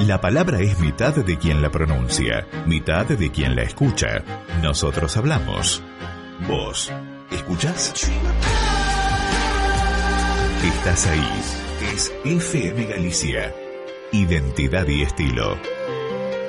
La palabra es mitad de quien la pronuncia, mitad de quien la escucha. Nosotros hablamos. ¿Vos escuchás? Estás ahí. Es FM Galicia. Identidad y estilo.